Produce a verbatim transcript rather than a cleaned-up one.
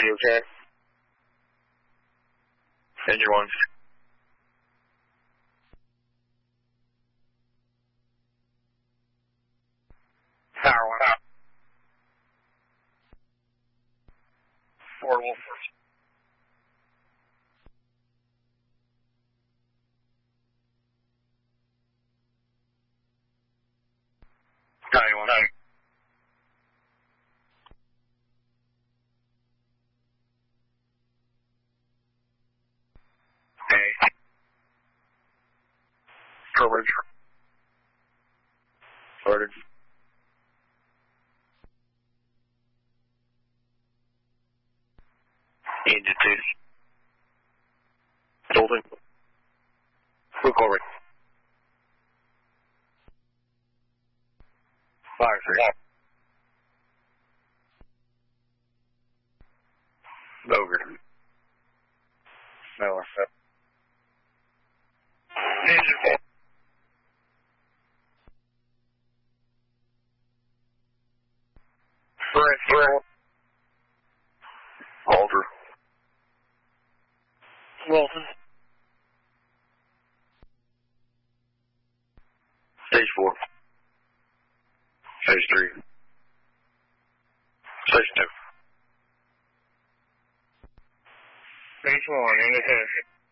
Radio check. Engine one. Power one. Four Wolf. ninety-one. Hey. Coverage. Ordered. Engine two. Holding. Look over. Fire three. Boger. Miller. Engine four. Brent four. Alder. Wilson. Stage four. Stage three. Stage two. Stage one, indication.